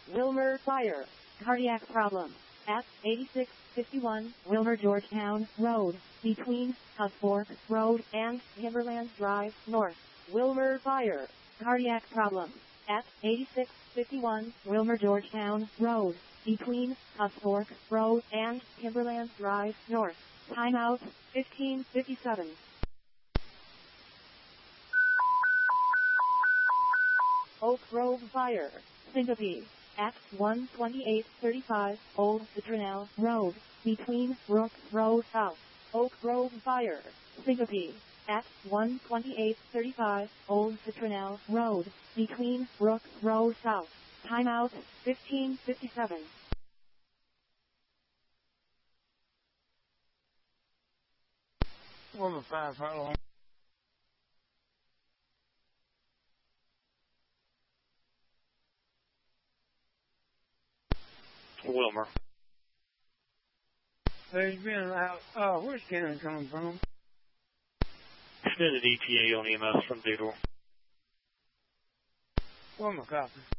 Wilmer Fire. Cardiac problem. At 8651 Wilmer Georgetown Road, between Cove Fork Road and Timberland Drive North. Wilmer Fire. Cardiac problem. At 8651 Wilmer Georgetown Road, between Cove Fork Road and Timberland Drive North. Timeout 1557. Oak Grove Fire. Syncope. At 12835 Old Citronelle Road, between Brook Road South. Oak Grove Fire. Syncope. At 12835 Old Citronelle Road, between Brook Road South. Timeout 1557. Wilmer Fire, how long? Wilmer. There's been where's Cannon coming from? Extended ETA on EMS from Theodore. Wilmer copy.